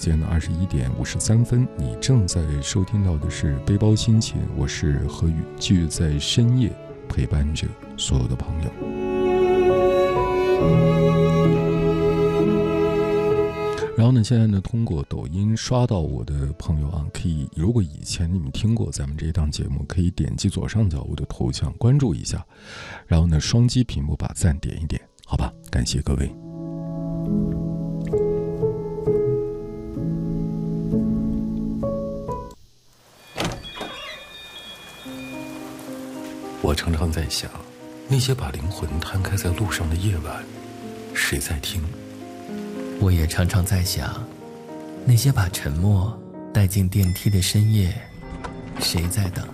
间的21:53，你正在收听到的是背包心情，我是何宇，继续在深夜陪伴着所有的朋友。然后呢，现在呢，通过抖音刷到我的朋友啊，可以，如果以前你们听过咱们这一档节目，可以点击左上角我的头像关注一下，然后呢，双击屏幕把赞点一点，好吧？感谢各位。我常常在想，那些把灵魂摊开在路上的夜晚，谁在听？ 我也常常在想，那些把沉默带进电梯的深夜，谁在等？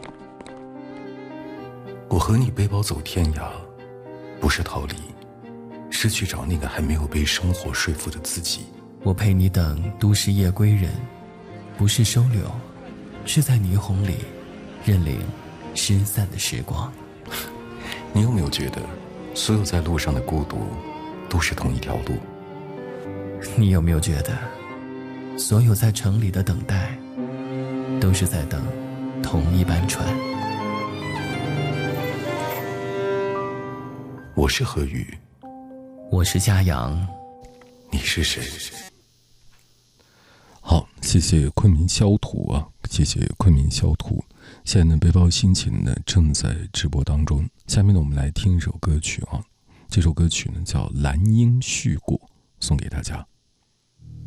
我和你背包走天涯，不是逃离，是去找那个还没有被生活说服的自己。 我陪你等都市夜归人，不是收留，是在霓虹里认领失散的时光。 你有没有觉得，所有在路上的孤独，都是同一条路？ 你有没有觉得，所有在城里的等待，都是在等同一班船？ 我是何宇， 我是嘉阳， 你是谁？好，谢谢昆明肖图啊，谢谢昆明肖图。现在呢，背包心情呢正在直播当中。下面呢，我们来听一首歌曲啊，这首歌曲呢叫《蓝鹰絮果》，送给大家。